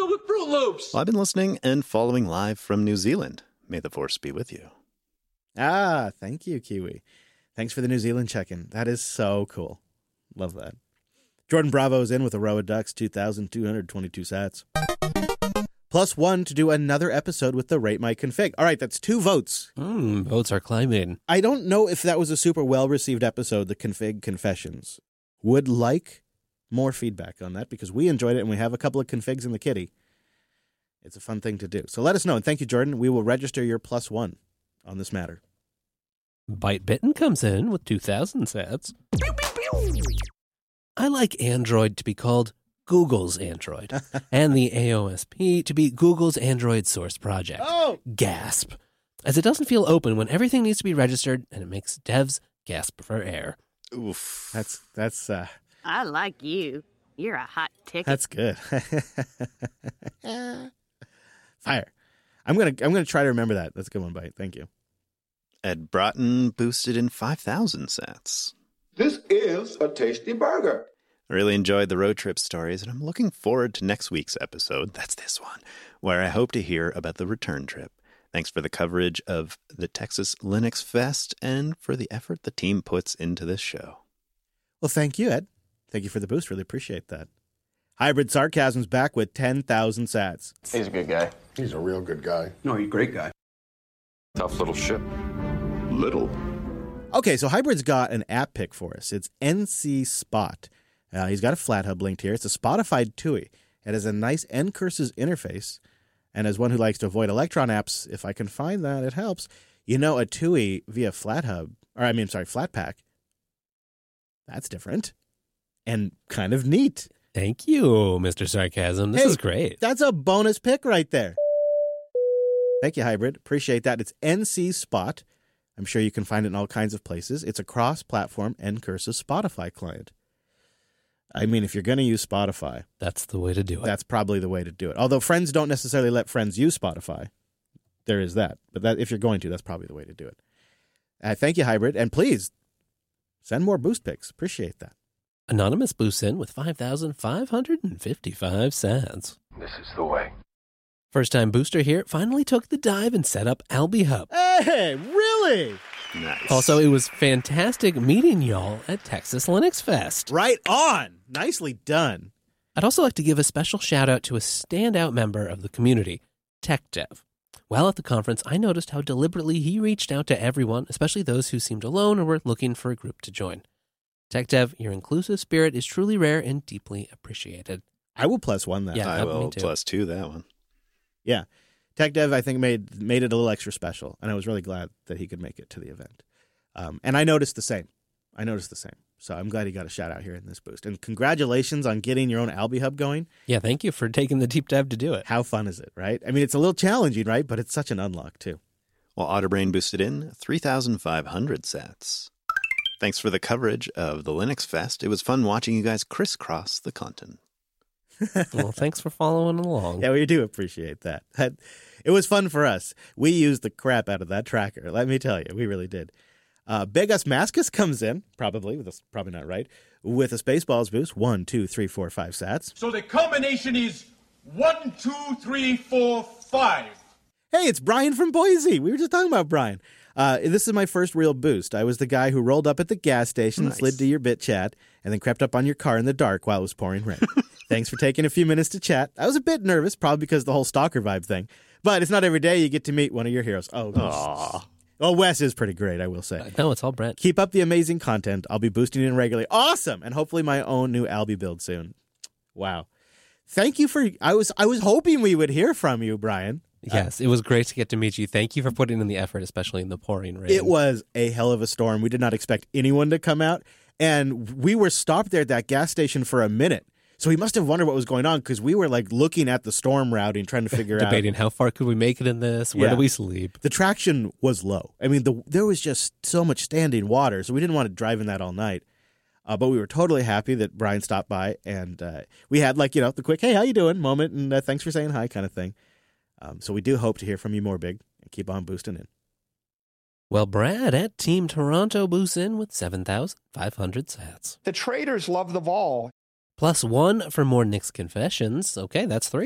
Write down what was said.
filled with Fruit Loops. Well, I've been listening and following live from New Zealand. May the force be with you. Ah, thank you, Kiwi. Thanks for the New Zealand check-in. That is so cool. Love that. Jordan Bravo is in with a row of ducks, 2,222 sats. +1 to do another episode with the Rate My Config. All right, that's 2 votes. Votes are climbing. I don't know if that was a super well-received episode, the Config Confessions. Would like more feedback on that because we enjoyed it and we have a couple of configs in the kitty. It's a fun thing to do. So let us know. And thank you, Jordan. We will register your +1 on this matter. Byte Bitten comes in with 2,000 sats. I like Android to be called Google's Android, and the AOSP to be Google's Android source project. Oh! Gasp. As it doesn't feel open when everything needs to be registered, and it makes devs gasp for air. Oof. That's I like you. You're a hot ticket. That's good. Fire. I'm gonna try to remember that. That's a good one, Byte. Thank you. Ed Broughton boosted in 5,000 sats. This is a tasty burger. I really enjoyed the road trip stories, and I'm looking forward to next week's episode, that's this one, where I hope to hear about the return trip. Thanks for the coverage of the Texas Linux Fest and for the effort the team puts into this show. Well, thank you, Ed. Thank you for the boost. Really appreciate that. Hybrid Sarcasm's back with 10,000 sats. He's a good guy. He's a real good guy. No, he's a great guy. Tough little ship. Little. Okay, so Hybrid's got an app pick for us. It's NC Spot. He's got a FlatHub linked here. It's a Spotify TUI. It has a nice NCurses interface. And as one who likes to avoid Electron apps, if I can find that, it helps. You know, a TUI via Flatpak, that's different and kind of neat. Thank you, Mr. Sarcasm. This is great. That's a bonus pick right there. Thank you, Hybrid. Appreciate that. It's NC Spot. I'm sure you can find it in all kinds of places. It's a cross-platform NCurses Spotify client. I mean, if you're going to use Spotify, that's the way to do it. That's probably the way to do it. Although friends don't necessarily let friends use Spotify. There is that. But that, if you're going to, that's probably the way to do it. Thank you, Hybrid. And please, send more boost picks. Appreciate that. Anonymous boosts in with 5,555 sats. This is the way. First-time booster here finally took the dive and set up AlbiHub. Hey, really? Nice. Also, it was fantastic meeting y'all at Texas Linux Fest. Right on. Nicely done. I'd also like to give a special shout-out to a standout member of the community, TechDev. While at the conference, I noticed how deliberately he reached out to everyone, especially those who seemed alone or were looking for a group to join. TechDev, your inclusive spirit is truly rare and deeply appreciated. I will +1 that. Yeah, I will me too. +2 that one. Yeah. TechDev, I think, made it a little extra special, and I was really glad that he could make it to the event. And I noticed the same. So I'm glad he got a shout-out here in this boost. And congratulations on getting your own AlbiHub going. Yeah, thank you for taking the deep dive to do it. How fun is it, right? I mean, it's a little challenging, right? But it's such an unlock, too. Well, Otterbrain boosted in 3,500 sats. Thanks for the coverage of the Linux Fest. It was fun watching you guys crisscross the continent. Well, thanks for following along. Yeah, we do appreciate that. It was fun for us. We used the crap out of that tracker. Let me tell you, we really did. Begus Mascus comes in, probably not right, with a Spaceballs boost. 1, 2, 3, 4, 5 sats. So the combination is 1, 2, 3, 4, 5. Hey, it's Brian from Boise. We were just talking about Brian. This is my first real boost. I was the guy who rolled up at the gas station, slid to your bit chat, and then crept up on your car in the dark while it was pouring rain. Thanks for taking a few minutes to chat. I was a bit nervous, probably because of the whole stalker vibe thing. But it's not every day you get to meet one of your heroes. Oh, Wes is pretty great, I will say. No, it's all Brent. Keep up the amazing content. I'll be boosting in regularly. Awesome! And hopefully my own new Albi build soon. Wow. Thank you for... I was hoping we would hear from you, Brian. Yes, it was great to get to meet you. Thank you for putting in the effort, especially in the pouring rain. It was a hell of a storm. We did not expect anyone to come out. And we were stopped there at that gas station for a minute. So he must have wondered what was going on because we were like looking at the storm routing, trying to figure out. Debating how far could we make it in this? Where do we sleep? The traction was low. I mean, there was just so much standing water, so we didn't want to drive in that all night. But we were totally happy that Brian stopped by, and we had the quick, hey, how you doing moment, and thanks for saying hi kind of thing. So we do hope to hear from you more, Big, and keep on boosting in. Well, Brad at Team Toronto boosts in with 7,500 sats. The traders love the vol. +1 for more Nick's Confessions. Okay, that's 3.